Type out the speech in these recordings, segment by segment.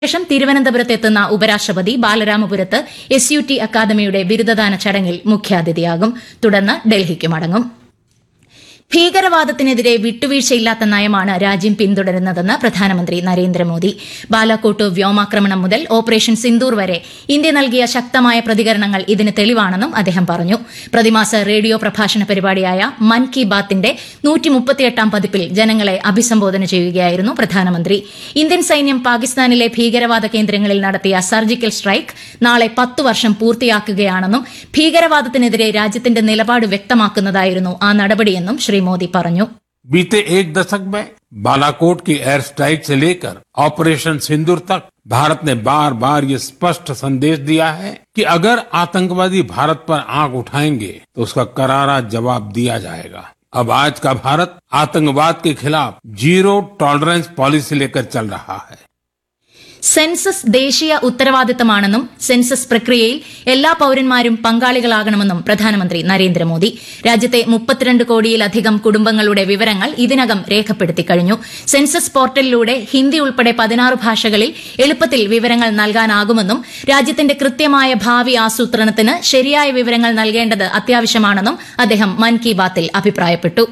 ശേഷം തിരുവനന്തപുരത്തെത്തുന്ന ഉപരാഷ്ട്രപതി ബാലരാമപുരത്ത് SUT അക്കാദമിയുടെ ബിരുദദാന ചടങ്ങിൽ മുഖ്യാതിഥിയാകും. തുടർന്ന് ഡൽഹിക്ക് മടങ്ങും. ഭീകരവാദത്തിനെതിരെ വിട്ടുവീഴ്ചയില്ലാത്ത നയമാണ് രാജ്യം പിന്തുടരുന്നതെന്ന് പ്രധാനമന്ത്രി നരേന്ദ്രമോദി. ബാലാക്കോട്ട് വ്യോമാക്രമണം മുതൽ ഓപ്പറേഷൻ സിന്ദൂർ വരെ ഇന്ത്യ നൽകിയ ശക്തമായ പ്രതികരണങ്ങൾ ഇതിന് തെളിവാണെന്നും അദ്ദേഹം പറഞ്ഞു. പ്രതിമാസ റേഡിയോ പ്രഭാഷണ പരിപാടിയായ മൻ കി ബാത്തിന്റെ 138ാം പതിപ്പിൽ ജനങ്ങളെ അഭിസംബോധന ചെയ്യുകയായിരുന്നു പ്രധാനമന്ത്രി. ഇന്ത്യൻ സൈന്യം പാകിസ്ഥാനിലെ ഭീകരവാദ കേന്ദ്രങ്ങളിൽ നടത്തിയ സർജിക്കൽ സ്ട്രൈക്ക് നാളെ 10 വർഷം പൂർത്തിയാക്കുകയാണെന്നും ഭീകരവാദത്തിനെതിരെ രാജ്യത്തിന്റെ നിലപാട് വ്യക്തമാക്കുന്നതായിരുന്നു ആ നടപടിയെന്നും ശ്രീ മോദി പറഞ്ഞു. बीते एक दशक में बालाकोट की एयर स्ट्राइक से लेकर ऑपरेशन सिंदूर तक भारत ने बार बार ये स्पष्ट संदेश दिया है कि अगर आतंकवादी भारत पर आंख उठाएंगे तो उसका करारा जवाब दिया जाएगा. अब आज का भारत आतंकवाद के खिलाफ जीरो टॉलरेंस पॉलिसी लेकर चल रहा है. സെൻസസ് ദേശീയ ഉത്തരവാദിത്തമാണെന്നും സെൻസസ് പ്രക്രിയയിൽ എല്ലാ പൌരന്മാരും പങ്കാളികളാകണമെന്നും പ്രധാനമന്ത്രി നരേന്ദ്രമോദി. രാജ്യത്തെ 32 കോടിയിലധികം കുടുംബങ്ങളുടെ വിവരങ്ങൾ ഇതിനകം രേഖപ്പെടുത്തി കഴിഞ്ഞു. സെൻസസ് പോർട്ടലിലൂടെ ഹിന്ദി ഉൾപ്പെടെ 16 ഭാഷകളിൽ എളുപ്പത്തിൽ വിവരങ്ങൾ നൽകാനാകുമെന്നും രാജ്യത്തിന്റെ കൃത്യമായ ഭാവി ആസൂത്രണത്തിന് ശരിയായ വിവരങ്ങൾ നൽകേണ്ടത് അത്യാവശ്യമാണെന്നും അദ്ദേഹം മൻ കി ബാത്തിൽ അഭിപ്രായപ്പെട്ടു.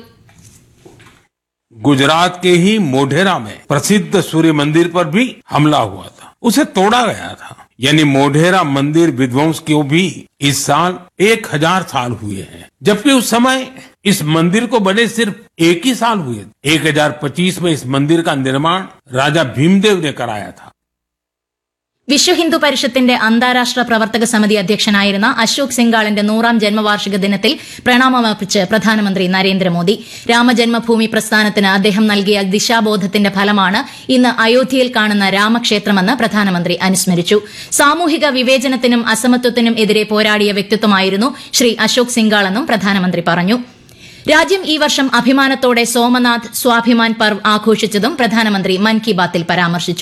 गुजरात के ही मोढेरा में प्रसिद्ध सूर्य मंदिर पर भी हमला हुआ था, उसे तोड़ा गया था. यानी मोढेरा मंदिर विध्वंस को भी इस साल 1000 साल हुए हैं, जबकि उस समय इस मंदिर को बने सिर्फ 1 ही साल हुए. 1025 में इस मंदिर का निर्माण राजा भीमदेव ने कराया था. വിശ്വ ഹിന്ദു പരിഷത്തിന്റെ അന്താരാഷ്ട്ര പ്രവർത്തക സമിതി അധ്യക്ഷനായിരുന്ന അശോക് സിംഗാളിന്റെ 100ാം ജന്മവാർഷിക ദിനത്തിൽ പ്രണാമമർപ്പിച്ച് പ്രധാനമന്ത്രി നരേന്ദ്രമോദി. രാമജന്മഭൂമി പ്രസ്ഥാനത്തിന് അദ്ദേഹം നൽകിയ ദിശാബോധത്തിന്റെ ഫലമാണ് ഇന്ന് അയോധ്യയിൽ കാണുന്ന രാമക്ഷേത്രമെന്ന് പ്രധാനമന്ത്രി അനുസ്മരിച്ചു. സാമൂഹിക വിവേചനത്തിനും അസമത്വത്തിനും എതിരെ പോരാടിയ വ്യക്തിത്വമായിരുന്നു ശ്രീ അശോക് സിംഗാളെന്നും പ്രധാനമന്ത്രി പറഞ്ഞു. രാജ്യം ഈ വർഷം അഭിമാനത്തോടെ സോമനാഥ് സ്വാഭിമാൻ പർവ് ആഘോഷിച്ചതും പ്രധാനമന്ത്രി മൻ കി ബാത്തിൽ പരാമർശിച്ചു.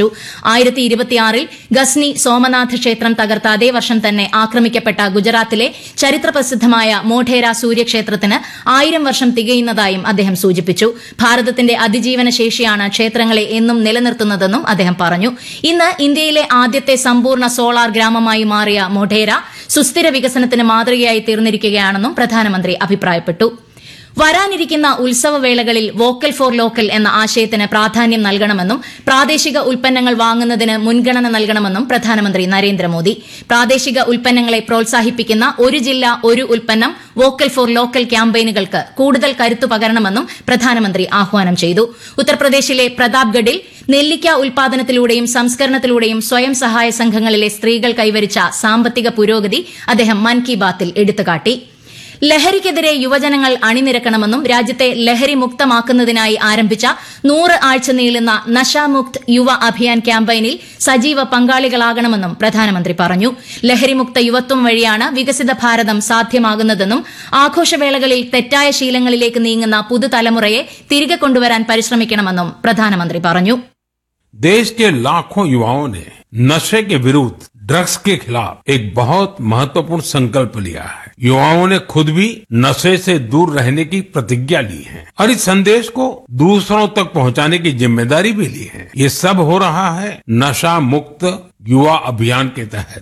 1026ൽ ഗസ്നി സോമനാഥ് ക്ഷേത്രം തകർത്ത അതേ വർഷം തന്നെ ആക്രമിക്കപ്പെട്ട ഗുജറാത്തിലെ ചരിത്രപ്രസിദ്ധമായ മോഢേര സൂര്യക്ഷേത്രത്തിന് 1000 വർഷം തികയുന്നതായും അദ്ദേഹം സൂചിപ്പിച്ചു. ഭാരതത്തിന്റെ അതിജീവന ശേഷിയാണ് ക്ഷേത്രങ്ങളെ എന്നും നിലനിർത്തുന്നതെന്നും അദ്ദേഹം പറഞ്ഞു. ഇന്ന് ഇന്ത്യയിലെ ആദ്യത്തെ സമ്പൂർണ്ണ സോളാർ ഗ്രാമമായി മാറിയ മോഢേര സുസ്ഥിര വികസനത്തിന് മാതൃകയായി തീർന്നിരിക്കുകയാണെന്നും പ്രധാനമന്ത്രി അഭിപ്രായപ്പെട്ടു. വരാനിരിക്കുന്ന ഉത്സവവേളകളിൽ വോക്കൽ ഫോർ ലോക്കൽ എന്ന ആശയത്തിന് പ്രാധാന്യം നൽകണമെന്നും പ്രാദേശിക ഉൽപ്പന്നങ്ങൾ വാങ്ങുന്നതിന് മുൻഗണന നൽകണമെന്നും പ്രധാനമന്ത്രി നരേന്ദ്രമോദി. പ്രാദേശിക ഉൽപ്പന്നങ്ങളെ പ്രോത്സാഹിപ്പിക്കുന്ന ഒരു ജില്ല ഒരു ഉൽപ്പന്നം വോക്കൽ ഫോർ ലോക്കൽ ക്യാമ്പയിനുകൾക്ക് കൂടുതൽ കരുത്തു പകരണമെന്നും പ്രധാനമന്ത്രി ആഹ്വാനം ചെയ്തു. ഉത്തർപ്രദേശിലെ പ്രതാപ്ഗഡിൽ നെല്ലിക്ക ഉൽപാദനത്തിലൂടെയും സംസ്കരണത്തിലൂടെയും സ്വയം സഹായ സംഘങ്ങളിലെ സ്ത്രീകൾ കൈവരിച്ച സാമ്പത്തിക പുരോഗതി അദ്ദേഹം മൻ കി ബാത്തിൽ എടുത്തുകാട്ടി. ലഹരിക്കെതിരെ യുവജനങ്ങൾ അണിനിരക്കണമെന്നും രാജ്യത്തെ ലഹരി മുക്തമാക്കുന്നതിനായി ആരംഭിച്ച 100 ആഴ്ച നീളുന്ന നശാമുക്ത് യുവ അഭിയാൻ ക്യാമ്പയിനിൽ സജീവ പങ്കാളികളാകണമെന്നും പ്രധാനമന്ത്രി പറഞ്ഞു. ലഹരിമുക്ത യുവത്വം വഴിയാണ് വികസിത ഭാരതം സാധ്യമാകുന്നതെന്നും ആഘോഷവേളകളിൽ തെറ്റായ ശീലങ്ങളിലേക്ക് നീങ്ങുന്ന പുതുതലമുറയെ തിരികെ കൊണ്ടുവരാൻ പരിശ്രമിക്കണമെന്നും പ്രധാനമന്ത്രി പറഞ്ഞു. देश के लाखों युवाओं ने नशे के विरुद्ध ड्रग्स के खिलाफ एक बहुत महत्वपूर्ण संकल्प लिया है. युवाओं ने खुद भी नशे से दूर रहने की प्रतिज्ञा ली है और इस संदेश को दूसरों तक पहुंचाने की जिम्मेदारी भी ली है. ये सब हो रहा है नशा मुक्त युवा अभियान के तहत.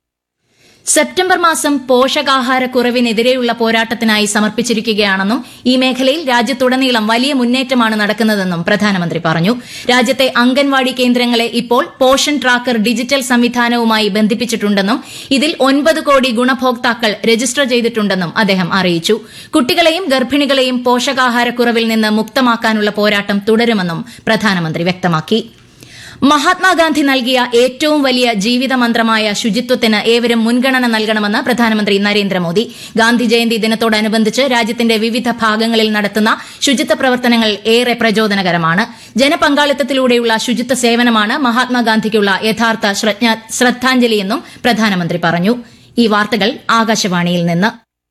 സെപ്റ്റംബർ മാസം പോഷകാഹാരക്കുറവിനെതിരെയുള്ള പോരാട്ടത്തിനായി സമർപ്പിച്ചിരിക്കുകയാണെന്നും ഈ മേഖലയിൽ രാജ്യത്തുടനീളം വലിയ മുന്നേറ്റമാണ് നടക്കുന്നതെന്നും പ്രധാനമന്ത്രി പറഞ്ഞു. രാജ്യത്തെ അംഗൻവാടി കേന്ദ്രങ്ങളെ ഇപ്പോൾ പോഷൻ ട്രാക്കർ ഡിജിറ്റൽ സംവിധാനവുമായി ബന്ധിപ്പിച്ചിട്ടുണ്ടെന്നും ഇതിൽ 9 കോടി ഗുണഭോക്താക്കൾ രജിസ്റ്റർ ചെയ്തിട്ടുണ്ടെന്നും അദ്ദേഹം അറിയിച്ചു. കുട്ടികളെയും ഗർഭിണികളെയും പോഷകാഹാരക്കുറവിൽ നിന്ന് മുക്തമാക്കാനുള്ള പോരാട്ടം തുടരുമെന്നും പ്രധാനമന്ത്രി വ്യക്തമാക്കി. മഹാത്മാഗാന്ധി നൽകിയ ഏറ്റവും വലിയ ജീവിത മന്ത്രമായ ശുചിത്വത്തിന് ഏവരും മുൻഗണന നൽകണമെന്ന് പ്രധാനമന്ത്രി നരേന്ദ്രമോദി. ഗാന്ധി ജയന്തി ദിനത്തോടനുബന്ധിച്ച് രാജ്യത്തിന്റെ വിവിധ ഭാഗങ്ങളിൽ നടത്തുന്ന ശുചിത്വ പ്രവർത്തനങ്ങൾ ഏറെ പ്രചോദനകരമാണ്. ജനപങ്കാളിത്തത്തിലൂടെയുള്ള ശുചിത്വ സേവനമാണ് മഹാത്മാഗാന്ധിക്കുള്ള യഥാർത്ഥ ശ്രദ്ധാഞ്ജലിയെന്നും പ്രധാനമന്ത്രി പറഞ്ഞു. ഈ വാർത്തകൾ ആകാശവാണിയിൽ നിന്ന്.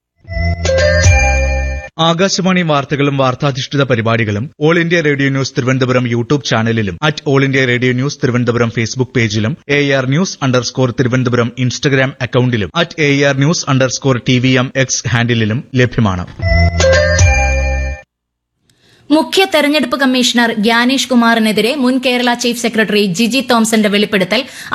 ആകാശവാണി വാർത്തകളും വാർത്താധിഷ്ഠിത പരിപാടികളും all India radio news Thiruvananthapuram YouTube ചാനലിലും all India radio news Thiruvananthapuram Facebook പേജിലും AR ന്യൂസ് _തിരുവനന്തപുരം ഇൻസ്റ്റഗ്രാം അക്കൌണ്ടിലും AR ന്യൂസ് _TVM X ഹാൻഡിലും ലഭ്യമാണ്. മുഖ്യ തെരഞ്ഞെടുപ്പ് കമ്മീഷണർ ഗ്യാനേഷ് കുമാറിനെതിരെ മുൻ കേരള ചീഫ് സെക്രട്ടറി ജിജി തോംസന്റെ വെളിപ്പെടുത്തൽ